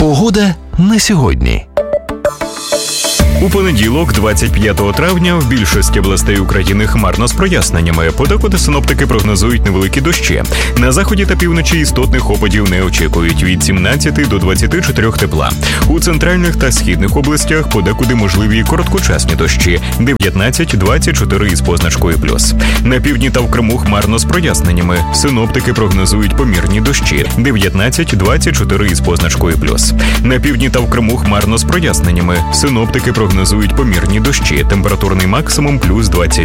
Погода на сьогодні. У понеділок, 25 травня, в більшості областей України хмарно з проясненнями. Подекуди синоптики прогнозують невеликі дощі. На заході та півночі істотних опадів не очікують – від 17 до 24 тепла. У центральних та східних областях подекуди можливі короткочасні дощі – 19-24 із позначкою плюс. На півдні та в Криму хмарно з проясненнями. Синоптики прогнозують помірні дощі – 19-24 із позначкою плюс. На півдні та в Криму хмарно з проясненнями. Синоптики прогнозують помірні дощі, температурний максимум плюс 20.